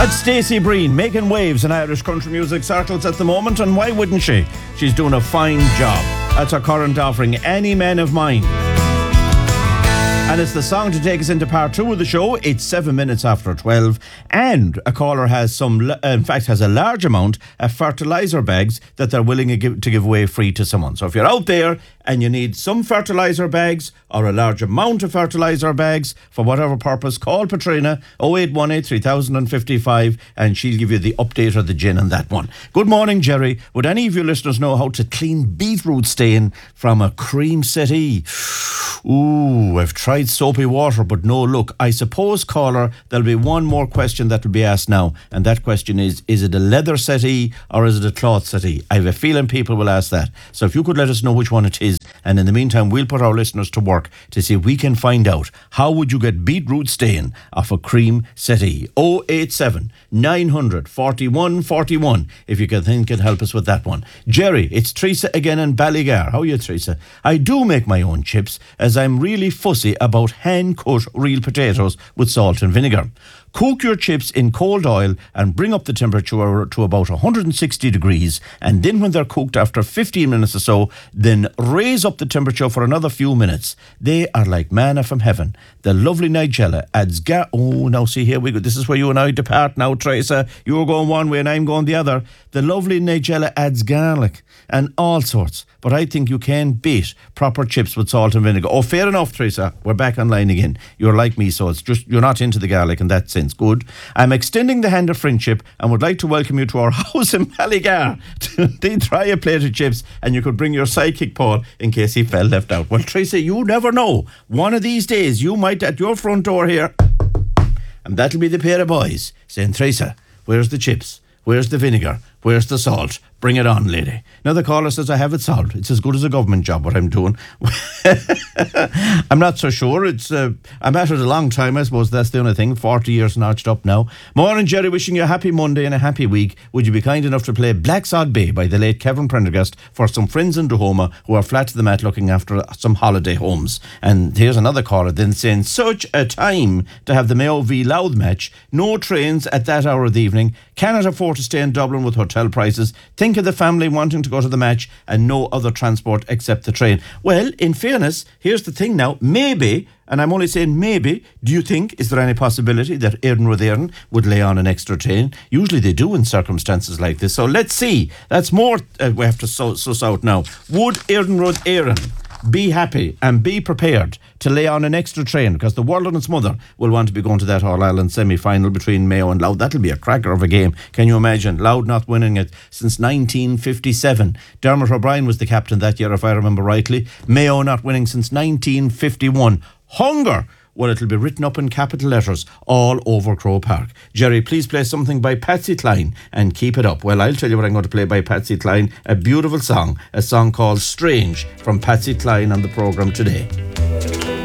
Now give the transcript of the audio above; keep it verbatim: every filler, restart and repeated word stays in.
That's Stacey Breen making waves in Irish country music circles at the moment, and why wouldn't she? She's doing a fine job. That's her current offering, Any Man of Mine. And it's the song to take us into part two of the show. It's seven minutes after twelve, and a caller has some, in fact, has a large amount of fertiliser bags that they're willing to give, to give away free to someone. So if you're out there and you need some fertiliser bags or a large amount of fertiliser bags for whatever purpose, call Patrina oh eight one eight, three thousand fifty-five and she'll give you the update or the gin on that one. Good morning, Jerry. Would any of you listeners know how to clean beetroot stain from a cream settee? Ooh, I've tried soapy water, but no luck. I suppose, caller, there'll be one more question that will be asked now, and that question is, is it a leather settee or is it a cloth settee? I have a feeling people will ask that. So if you could let us know which one it is, and in the meantime, we'll put our listeners to work to see if we can find out how would you get beetroot stain off a cream settee. oh eight seven, nine hundred, forty-one forty-one, if you can think and help us with that one. Jerry, it's Teresa again in Ballygar. How are you, Teresa? I do make my own chips, as I'm really fussy about hand-cut real potatoes with salt and vinegar. Cook your chips in cold oil and bring up the temperature to about one hundred sixty degrees, and then when they're cooked after fifteen minutes or so, then raise up the temperature for another few minutes. They are like manna from heaven. The lovely Nigella adds gar... Oh, now see, here we go. This is where you and I depart now, Teresa. You're going one way and I'm going the other. The lovely Nigella adds garlic and all sorts, but I think you can beat proper chips with salt and vinegar. Oh, fair enough, Teresa. We're back online again. You're like me, so it's just you're not into the garlic in that sense. Good. I'm extending the hand of friendship and would like to welcome you to our house in Ballygar. They try a plate of chips, and you could bring your sidekick Paul in case he fell left out. Well, Teresa, you never know. One of these days, you might at your front door here, and that'll be the pair of boys saying, Teresa, where's the chips? Where's the vinegar? Where's the salt? Bring it on, lady. Now the caller says I have it solved. It's as good as a government job, what I'm doing. I'm not so sure. It's uh, I'm at it a long time, I suppose. That's the only thing. forty years notched up now. Morning, Jerry. Wishing you a happy Monday and a happy week. Would you be kind enough to play Black Sod Bay by the late Kevin Prendergast for some friends in Dahoma who are flat to the mat looking after some holiday homes? And here's another caller then saying, such a time to have the Mayo v Louth match. No trains at that hour of the evening. Cannot afford to stay in Dublin with hotel prices. Think of the family wanting to go to the match and no other transport except the train. Well, in fairness, here's the thing now. Maybe, and I'm only saying maybe, do you think, is there any possibility that Éireann Rud Éireann would lay on an extra train? Usually they do in circumstances like this. So let's see. That's more uh, we have to suss so, so out now. Would Éireann Rud Éireann be happy and be prepared to lay on an extra train, because the world and its mother will want to be going to that All-Ireland semi-final between Mayo and Louth. That'll be a cracker of a game. Can you imagine? Louth not winning it since nineteen fifty-seven. Dermot O'Brien was the captain that year, if I remember rightly. Mayo not winning since nineteen fifty-one. Hunger! Well, it'll be written up in capital letters all over Croke Park. Jerry, please play something by Patsy Cline and keep it up. Well, I'll tell you what I'm going to play by Patsy Cline. A beautiful song. A song called Strange from Patsy Cline on the programme today.